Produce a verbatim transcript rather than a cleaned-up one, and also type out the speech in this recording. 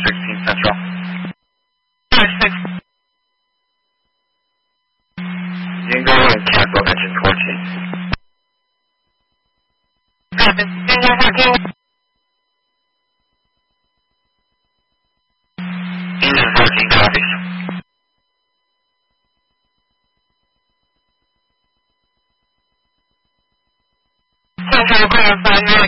sixteen Central. six. Dingo and cancel engine fourteen. Copy. Dingo fourteen. Engine fourteen copies. Central, clear, five nine.